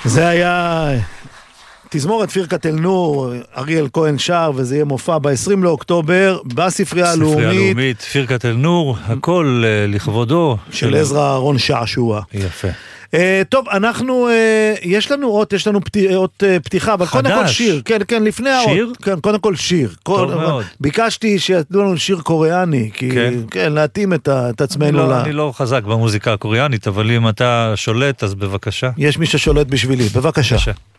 זה היה תזמורת פירקת אל-נור, אריאל כהן שר, וזה יהיה מופע ב-20 לאוקטובר, בספרייה הלאומית. פירקת אל-נור, הכל לכבודו. של עזרא אהרון שעשוע. יפה. טוב, יש לנו אות פתיחה, אבל קודם כל שיר. כן, לפני שיר? כן, קודם כל שיר. טוב מאוד. ביקשתי שיתנו לנו שיר קוריאני, כי כן, להתאים את עצמנו. אני לא חזק במוזיקה הקוריאנית, אבל אם אתה שולט, אז בבקשה. יש מי ששולט בשבילי, בבקשה.